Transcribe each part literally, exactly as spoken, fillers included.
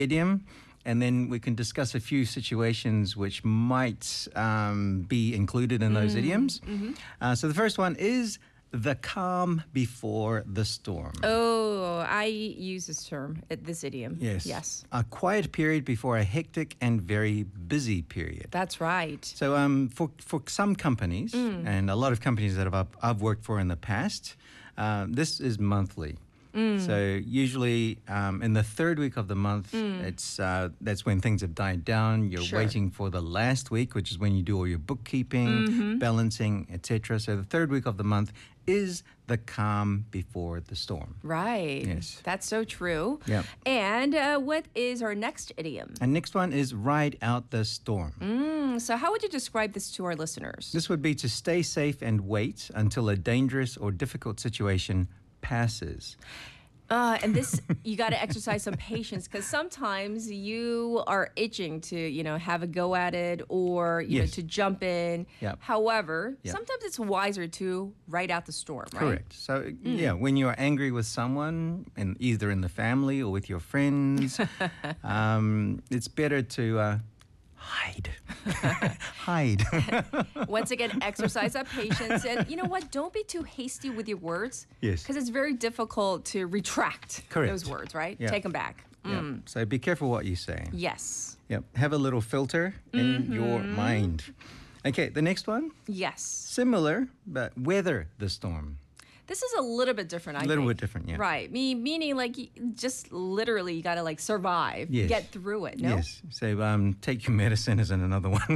idiom, and then we can discuss a few situations which might um, be included in those mm. idioms. Mm-hmm. Uh, so the first one is the calm before the storm. Oh, I use this term, this idiom. Yes. Yes. A quiet period before a hectic and very busy period. That's right. So um, for, for some companies, mm. and a lot of companies that I've, I've worked for in the past, uh, this is monthly. Mm. So usually um, in the third week of the month, mm. it's uh, that's when things have died down. You're sure. waiting for the last week, which is when you do all your bookkeeping, mm-hmm. balancing, et cetera. So the third week of the month is the calm before the storm. Right. Yes. That's so true. Yeah. And uh, what is our next idiom? And next one is ride out the storm. Mm, so how would you describe this to our listeners? This would be to stay safe and wait until a dangerous or difficult situation passes. Uh, and this, you got to exercise some patience because sometimes you are itching to, you know, have a go at it or, you yes. know, to jump in. Yep. However, yep. sometimes it's wiser to ride out the storm, right? Correct. So, mm. yeah, when you're angry with someone, and either in the family or with your friends, um, it's better to uh, hide. Hide. Once again, exercise that patience. And you know what? Don't be too hasty with your words. Yes. Because it's very difficult to retract Correct. those words, right? Yep. Take them back. Mm. Yep. So be careful what you say. Yes. Yep. Have a little filter in mm-hmm. your mind. Okay, the next one. Yes. Similar, but weather the storm. This is a little bit different, I think. A little think. bit different, yeah. Right. Me, meaning like just literally you got to like survive, yes. get through it, no? Yes. So um, take your medicine is in another one.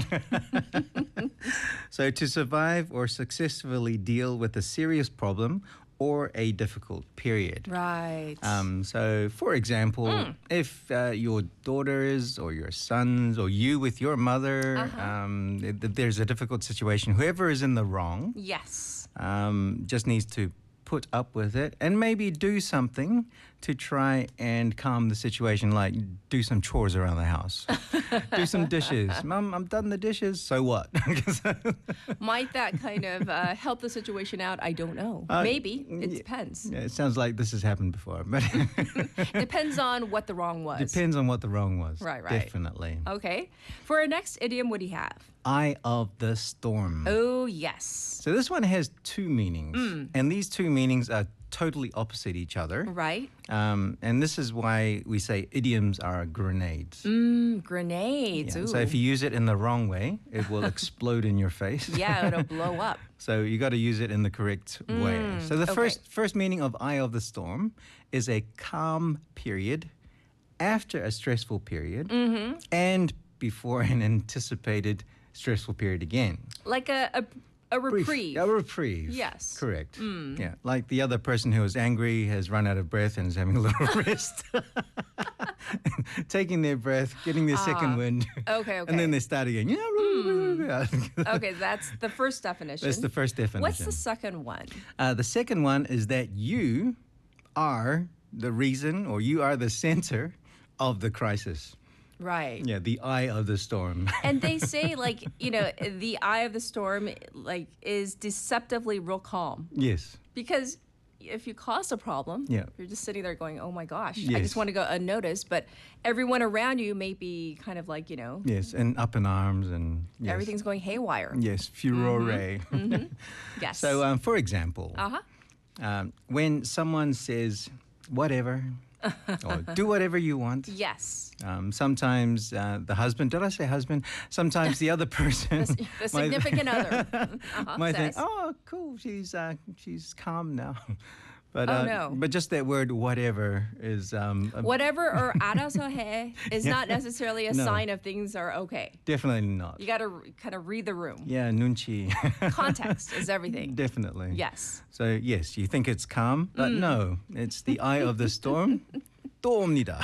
So to survive or successfully deal with a serious problem or a difficult period. Right. Um, so, for example, mm. if uh, your daughters or your sons or you with your mother, uh-huh. um, th- there's a difficult situation, whoever is in the wrong, yes, um, just needs to put up with it and maybe do something to try and calm the situation, like do some chores around the house. Do some dishes. Mum, I'm done the dishes, so what? Might that kind of uh, help the situation out? I don't know. Uh, Maybe. It yeah, depends. Yeah, it sounds like this has happened before. But depends on what the wrong was. Depends on what the wrong was. Right, right. Definitely. Okay. For our next idiom, what do you have? Eye of the storm. Oh, yes. So this one has two meanings. Mm. And these two meanings are totally opposite each other. Right. Um, and this is why we say idioms are grenades. Mm, grenades. Yeah. Ooh. So if you use it in the wrong way, it will explode in your face. Yeah, it'll blow up. So you got to use it in the correct mm, way. So the okay. first first meaning of eye of the storm is a calm period after a stressful period mm-hmm. and before an anticipated stressful period again. Like a... a A reprieve. Brief, a reprieve. Yes. Correct. Mm. Yeah. Like the other person who is angry has run out of breath and is having a little rest. Taking their breath, getting their uh, second wind. Okay, okay. And then they start again. Yeah. Mm. Okay, that's the first definition. That's the first definition. What's the second one? Uh, the second one is that you are the reason or you are the center of the crisis. Right. Yeah, the eye of the storm. And they say, like, you know, the eye of the storm, like, is deceptively real calm. Yes. Because if you cause a problem, yeah. you're just sitting there going, oh, my gosh, yes. I just want to go unnoticed. But everyone around you may be kind of like, you know. Yes, and up in arms and. Yes. Everything's going haywire. Yes, furore. Mm-hmm. Mm-hmm. Yes. So, um, for example, uh-huh. um, when someone says, whatever, or do whatever you want. Yes. Um, sometimes uh, the husband, did I say husband? Sometimes the other person. the, the significant other. Uh-huh, might says. think, oh, cool, she's, uh, she's calm now. But, oh, uh, no. But just that word whatever is... Um, whatever or 알아서 해 is yeah. not necessarily a no. sign of things are okay. Definitely not. You got to re- kind of read the room. Yeah, 눈치. Context is everything. Definitely. Yes. So, yes, you think it's calm, but mm. no, it's the eye of the storm. 또 옵니다.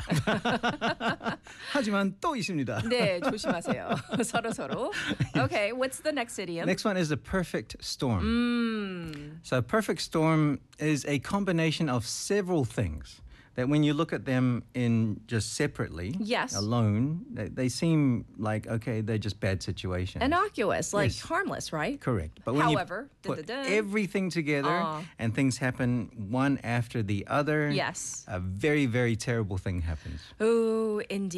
하지만 또 있습니다. 네, 조심하세요. 서로 서로. Okay, what's the next idiom? Next one is a perfect storm. Mm. So a perfect storm is a combination of several things that when you look at them in just separately, yes. alone, they, they seem like, okay, they're just bad situations. Innocuous, like yes. harmless, right? Correct. But when However, you put da-da-da. everything together uh. and things happen one after the other, yes. a very, very terrible thing happens. Oh, indeed.